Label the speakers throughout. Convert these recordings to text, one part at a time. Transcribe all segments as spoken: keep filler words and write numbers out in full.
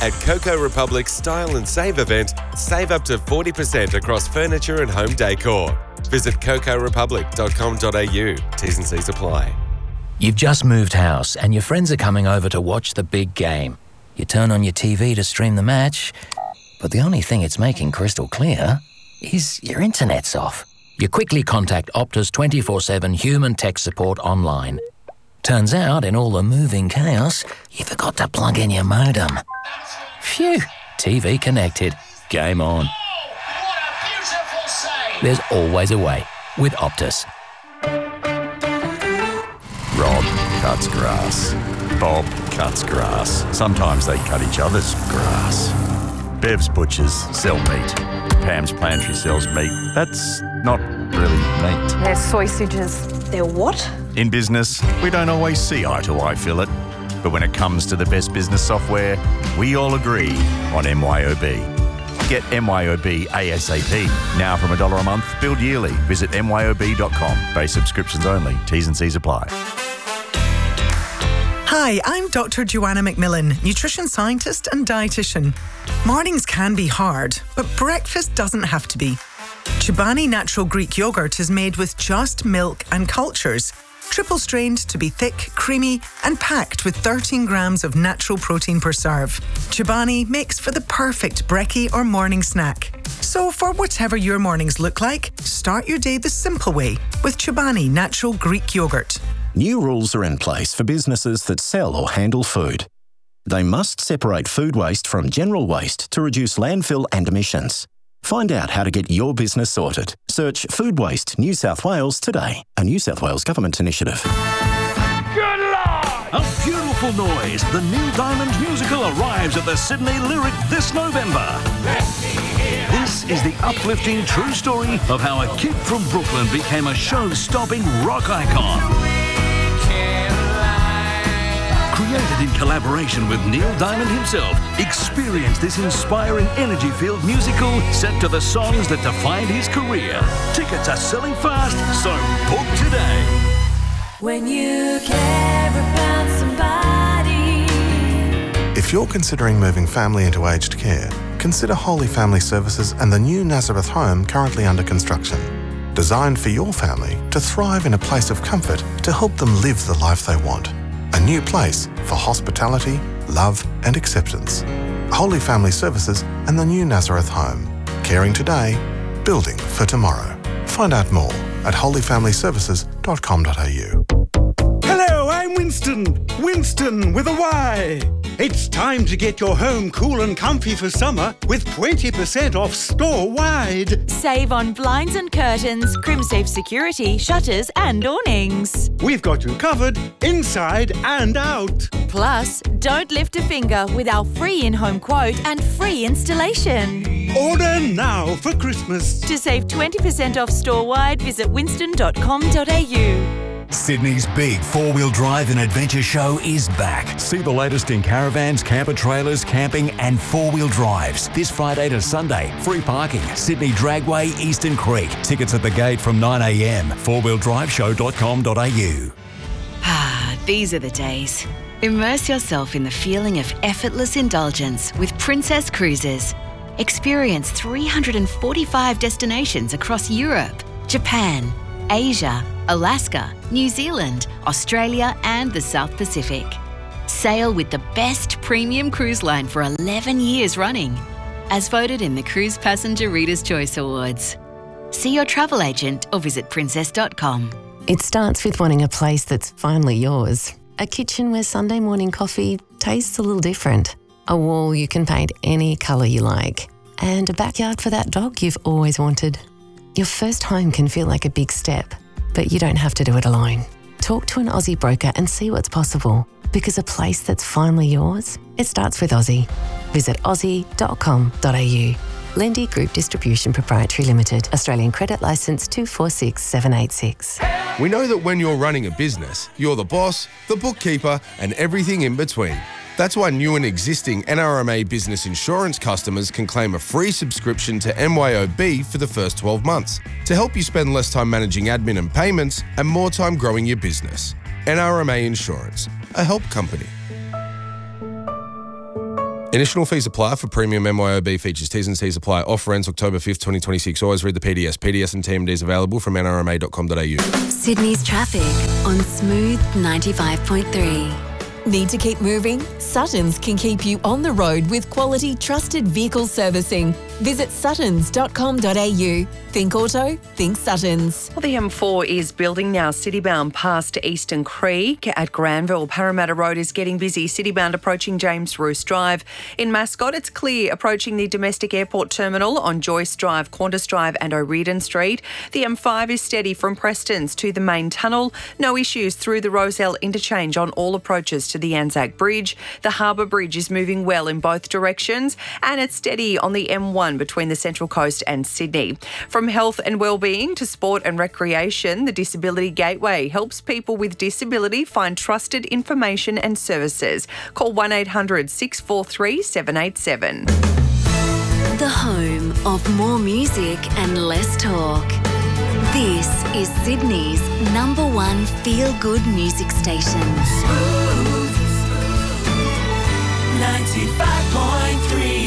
Speaker 1: At Coco Republic's Style and Save event, save up to forty percent across furniture and home decor. Visit coco republic dot com dot a u. T's and C's apply.
Speaker 2: You've just moved house and your friends are coming over to watch the big game. You turn on your T V to stream the match, but the only thing it's making crystal clear is your internet's off. You quickly contact Optus twenty-four seven human tech support online. Turns out, in all the moving chaos, you forgot to plug in your modem. Phew, T V connected. Game on.
Speaker 3: What a beautiful save!
Speaker 2: There's always a way with Optus.
Speaker 4: Rob cuts grass. Bob cuts grass. Sometimes they cut each other's grass. Bev's butchers sell meat. Pam's pantry sells meat. That's not really meat.
Speaker 5: They're sausages. They're what?
Speaker 4: In business, we don't always see eye to eye, Philip. But when it comes to the best business software, we all agree on M Y O B. Get M Y O B ASAP. Now from a dollar a month, billed yearly. Visit M Y O B dot com. Base subscriptions only. T's and C's apply.
Speaker 6: Hi, I'm Doctor Joanna McMillan, nutrition scientist and dietitian. Mornings can be hard, but breakfast doesn't have to be. Chobani Natural Greek Yogurt is made with just milk and cultures, triple strained to be thick, creamy, and packed with thirteen grams of natural protein per serve. Chobani makes for the perfect brekkie or morning snack. So for whatever your mornings look like, start your day the simple way with Chobani Natural Greek Yogurt.
Speaker 7: New rules are in place for businesses that sell or handle food. They must separate food waste from general waste to reduce landfill and emissions. Find out how to get your business sorted. Search Food Waste New South Wales today, a New South Wales government initiative.
Speaker 8: Good Lord! A beautiful noise. The Neil Diamond musical arrives at the Sydney Lyric this November. This is the uplifting true story of how a kid from Brooklyn became a show-stopping rock icon. Created in collaboration with Neil Diamond himself, experience this inspiring energy-filled musical set to the songs that defined his career. Tickets are selling fast, so book today.
Speaker 9: When you care about somebody.
Speaker 10: If you're considering moving family into aged care, consider Holy Family Services and the new Nazareth home currently under construction. Designed for your family to thrive in a place of comfort to help them live the life they want. A new place for hospitality, love and acceptance. Holy Family Services and the new Nazareth home. Caring today, building for tomorrow. Find out more at holy family services dot com dot a u.
Speaker 11: Hello, I'm Winston. Winston with a Y. It's time to get your home cool and comfy for summer with twenty percent off store-wide.
Speaker 12: Save on blinds and curtains, CrimSafe security, shutters and awnings.
Speaker 11: We've got you covered inside and out.
Speaker 12: Plus, don't lift a finger with our free in-home quote and free installation.
Speaker 11: Order now for Christmas.
Speaker 12: To save twenty percent off store-wide, visit winston dot com dot a u.
Speaker 13: Sydney's big four-wheel drive and adventure show is back. See the latest in caravans, camper trailers, camping and four-wheel drives. This Friday to Sunday. Free parking. Sydney Dragway, Eastern Creek. Tickets at the gate from nine a m. four wheel drive show dot com dot a u.
Speaker 14: Ah, these are the days. Immerse yourself in the feeling of effortless indulgence with Princess Cruises. Experience three hundred forty-five destinations across Europe, Japan, Asia, Alaska, New Zealand, Australia and the South Pacific. Sail with the best premium cruise line for eleven years running, as voted in the Cruise Passenger Reader's Choice Awards. See your travel agent or visit princess dot com.
Speaker 15: It starts with wanting a place that's finally yours. A kitchen where Sunday morning coffee tastes a little different. A wall you can paint any colour you like. And a backyard for that dog you've always wanted. Your first home can feel like a big step, but you don't have to do it alone. Talk to an Aussie broker and see what's possible. Because a place that's finally yours, it starts with Aussie. Visit aussie dot com dot a u. Lendy Group Distribution Proprietary Limited. Australian Credit Licence two four six seven eight six.
Speaker 16: We know that when you're running a business, you're the boss, the bookkeeper, and everything in between. That's why new and existing N R M A Business Insurance customers can claim a free subscription to M Y O B for the first twelve months to help you spend less time managing admin and payments and more time growing your business. N R M A Insurance, a help company. Initial fees apply for premium M Y O B features. T's and C's apply. Offer ends October fifth, twenty twenty-six. Always read the P D S. P D S and T M Ds available from N R M A dot com dot A U.
Speaker 14: Sydney's traffic on Smooth ninety-five point three.
Speaker 17: Need to keep moving? Suttons can keep you on the road with quality, trusted vehicle servicing. Visit suttons dot com dot A U. Think auto, think Suttons.
Speaker 18: Well, the M four is building now, citybound past Eastern Creek at Granville. Parramatta Road is getting busy, citybound approaching James Roos Drive. In Mascot, it's clear approaching the domestic airport terminal on Joyce Drive, Qantas Drive and O'Riordan Street. The M five is steady from Prestons to the main tunnel. No issues through the Rozelle interchange on all approaches to the Anzac Bridge. The Harbour Bridge is moving well in both directions, and it's steady on the M one between the Central Coast and Sydney. From health and wellbeing to sport and recreation, the Disability Gateway helps people with disability find trusted information and services. Call one eight hundred six four three seven eight seven.
Speaker 14: The home of more music and less talk. This is Sydney's number one feel-good music station.
Speaker 9: Smooth ninety-five point three.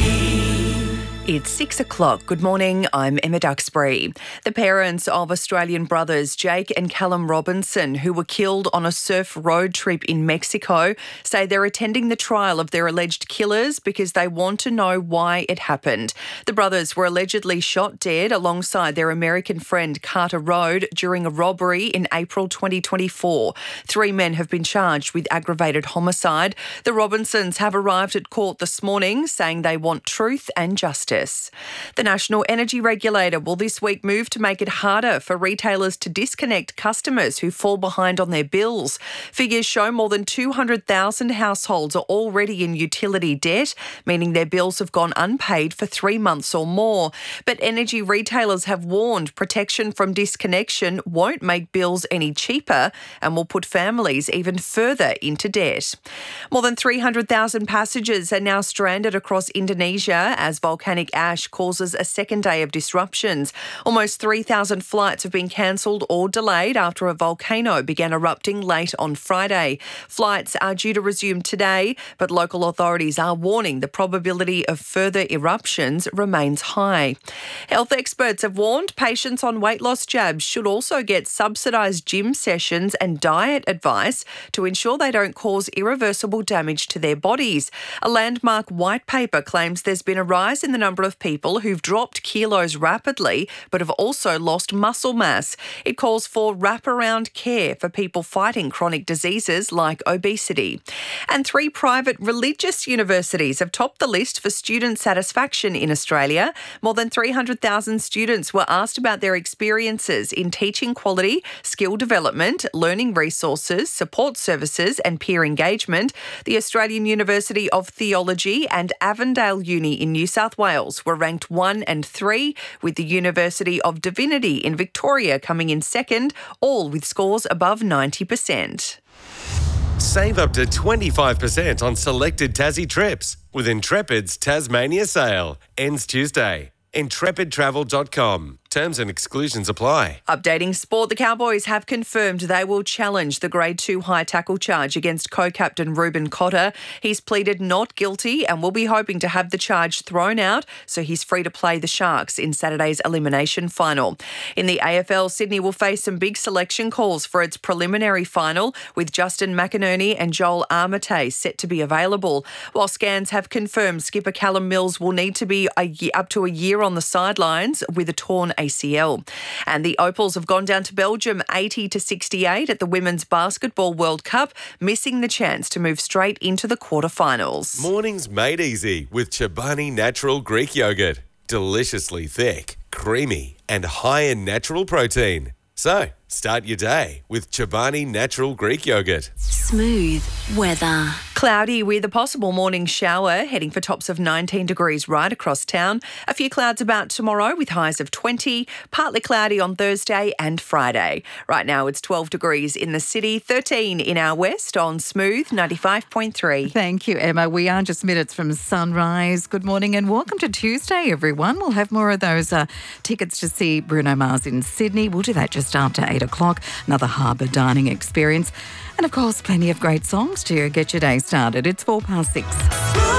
Speaker 18: It's six o'clock. Good morning, I'm Emma Duxbury. The parents of Australian brothers Jake and Callum Robinson, who were killed on a surf road trip in Mexico, say they're attending the trial of their alleged killers because they want to know why it happened. The brothers were allegedly shot dead alongside their American friend Carter Road during a robbery in April twenty twenty-four. Three men have been charged with aggravated homicide. The Robinsons have arrived at court this morning saying they want truth and justice. The National Energy Regulator will this week move to make it harder for retailers to disconnect customers who fall behind on their bills. Figures show more than two hundred thousand households are already in utility debt, meaning their bills have gone unpaid for three months or more. But energy retailers have warned protection from disconnection won't make bills any cheaper and will put families even further into debt. More than three hundred thousand passengers are now stranded across Indonesia as volcanic ash causes a second day of disruptions. Almost three thousand flights have been cancelled or delayed after a volcano began erupting late on Friday. Flights are due to resume today, but local authorities are warning the probability of further eruptions remains high. Health experts have warned patients on weight loss jabs should also get subsidised gym sessions and diet advice to ensure they don't cause irreversible damage to their bodies. A landmark white paper claims there's been a rise in the number of people who've dropped kilos rapidly but have also lost muscle mass. It calls for wraparound care for people fighting chronic diseases like obesity. And three private religious universities have topped the list for student satisfaction in Australia. More than three hundred thousand students were asked about their experiences in teaching quality, skill development, learning resources, support services and peer engagement. The Australian University of Theology and Avondale Uni in New South Wales were ranked one and three, with the University of Divinity in Victoria coming in second, all with scores above ninety percent.
Speaker 1: Save up to twenty-five percent on selected Tassie trips with Intrepid's Tasmania sale. Ends Tuesday. intrepid travel dot com. Terms and exclusions apply.
Speaker 18: Updating sport, the Cowboys have confirmed they will challenge the Grade two high tackle charge against co-captain Ruben Cotter. He's pleaded not guilty and will be hoping to have the charge thrown out so he's free to play the Sharks in Saturday's elimination final. In the A F L, Sydney will face some big selection calls for its preliminary final, with Justin McInerney and Joel Armate set to be available. While scans have confirmed skipper Callum Mills will need to be a year, up to a year on the sidelines with a torn A C L. And the Opals have gone down to Belgium eighty to sixty-eight at the Women's Basketball World Cup, missing the chance to move straight into the quarterfinals.
Speaker 1: Mornings made easy with Chobani Natural Greek Yogurt. Deliciously thick, creamy and high in natural protein. So, start your day with Chobani Natural Greek Yogurt.
Speaker 14: Smooth weather.
Speaker 18: Cloudy with a possible morning shower, heading for tops of nineteen degrees right across town. A few clouds about tomorrow with highs of twenty. Partly cloudy on Thursday and Friday. Right now it's twelve degrees in the city, thirteen in our west on Smooth ninety-five point three.
Speaker 19: Thank you, Emma. We are just minutes from sunrise. Good morning and welcome to Tuesday, everyone. We'll have more of those uh, tickets to see Bruno Mars in Sydney. We'll do that just after eight o'clock. Another harbour dining experience. And, of course, plenty of great songs to get your day started. It's four past six.